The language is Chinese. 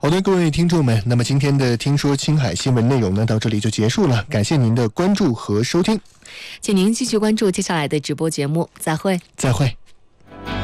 好的，各位听众们，那么今天的听说青海新闻内容呢，到这里就结束了，感谢您的关注和收听， 请您继续关注接下来的直播节目，再会。 再会。